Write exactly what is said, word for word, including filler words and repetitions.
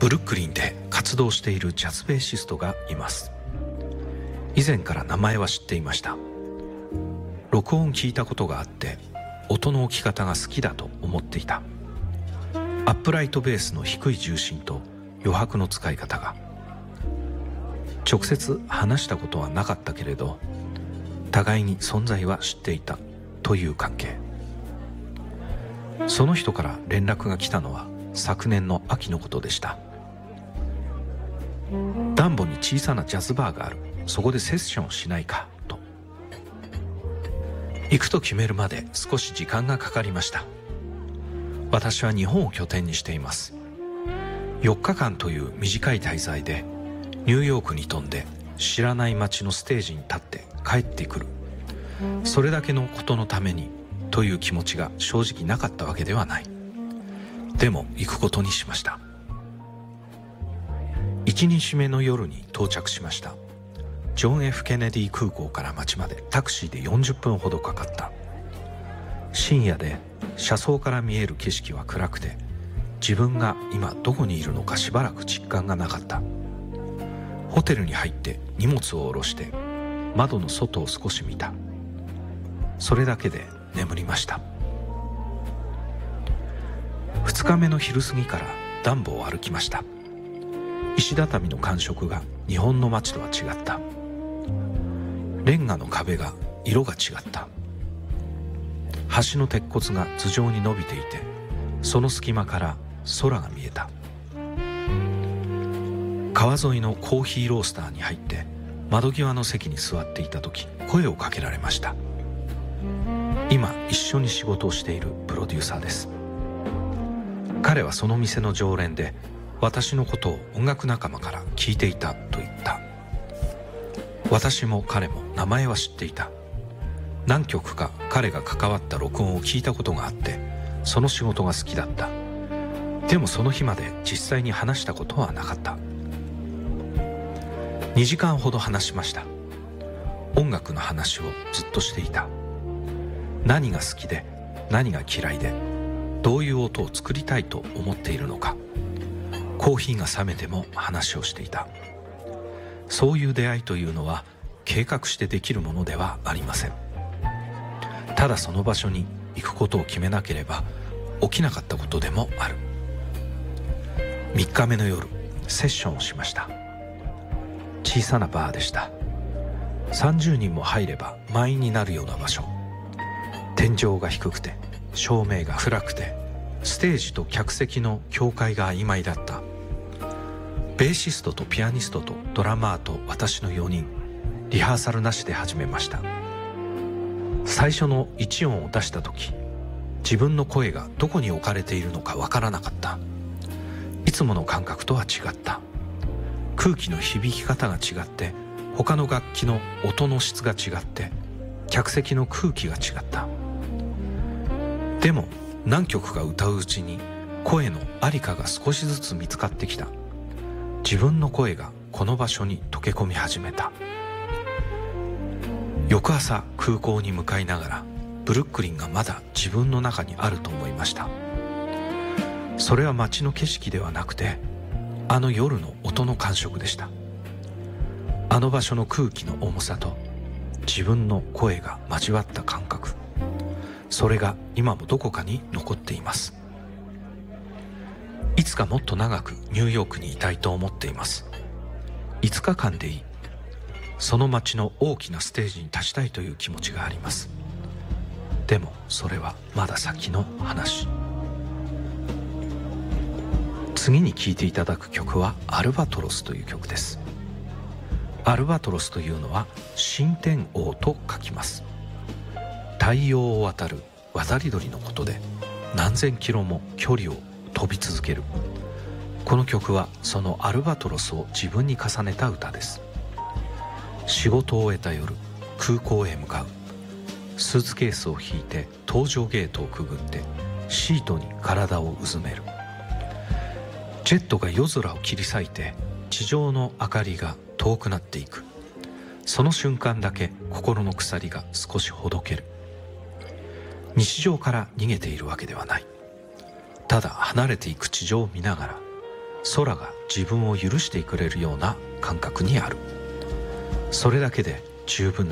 ブルックリンで活動しているジャズベーシストがいます。以前から名前は知っていました。録音聞いたことがあって音の置き方が好きだと思っていた。アップライトベースの低い重心と余白の使い方が。直接話したことはなかったけれど互いに存在は知っていたという関係。その人から連絡が来たのは昨年の秋のことでした。ダンボに小さなジャズバーがある、そこでセッションをしないかと。行くと決めるまで少し時間がかかりました。私は日本を拠点にしています。よっかかんという短い滞在でニューヨークに飛んで知らない街のステージに立って帰ってくる、それだけのことのためにという気持ちが正直なかったわけではない。でも行くことにしました。一日目の夜に到着しました。ジョン・ F ・ケネディ空港から街までタクシーでよんじゅっぷんほどかかった。深夜で車窓から見える景色は暗くて自分が今どこにいるのかしばらく実感がなかった。ホテルに入って荷物を下ろして窓の外を少し見た。それだけで眠りました。二日目の昼過ぎからダンボを歩きました。石畳の感触が日本の街とは違った。レンガの壁が色が違った。橋の鉄骨が頭上に伸びていてその隙間から空が見えた。川沿いのコーヒーロースターに入って窓際の席に座っていた時声をかけられました。今一緒に仕事をしているプロデューサーです。彼はその店の常連で私のことを音楽仲間から聞いていたと言った。私も彼も名前は知っていた。何曲か彼が関わった録音を聞いたことがあってその仕事が好きだった。でもその日まで実際に話したことはなかった。にじかんほど話しました。音楽の話をずっとしていた。何が好きで何が嫌いでどういう音を作りたいと思っているのか、コーヒーが冷めても話をしていた。そういう出会いというのは計画してできるものではありません。ただその場所に行くことを決めなければ起きなかったことでもある。みっかめの夜セッションをしました。小さなバーでした。さんじゅうにんも入れば満員になるような場所。天井が低くて照明が暗くてステージと客席の境界が曖昧だった。ベーシストとピアニストとドラマーと私のよにん、リハーサルなしで始めました。最初のいち音を出した時自分の声がどこに置かれているのかわからなかった。いつもの感覚とは違った。空気の響き方が違って他の楽器の音の質が違って客席の空気が違った。でも何曲か歌ううちに声のありかが少しずつ見つかってきた。自分の声がこの場所に溶け込み始めた。翌朝空港に向かいながらブルックリンがまだ自分の中にあると思いました。それは街の景色ではなくてあの夜の音の感触でした。あの場所の空気の重さと自分の声が交わった感覚、それが今もどこかに残っています。いつかもっと長くニューヨークにいたいと思っています。いつかかんでいい。その街の大きなステージに立ちたいという気持ちがあります。でもそれはまだ先の話。次に聴いていただく曲はアルバトロスという曲です。アルバトロスというのは新天王と書きます。太陽を渡る渡り鳥のことで何千キロも距離を飛び続ける。この曲はそのアルバトロスを自分に重ねた歌です。仕事を終えた夜空港へ向かう。スーツケースを引いて搭乗ゲートをくぐってシートに体をうずめる。ジェットが夜空を切り裂いて地上の明かりが遠くなっていく。その瞬間だけ心の鎖が少しほどける。日常から逃げているわけではない。ただ離れていく地上を見ながら空が自分を許してくれるような感覚にある。それだけで十分な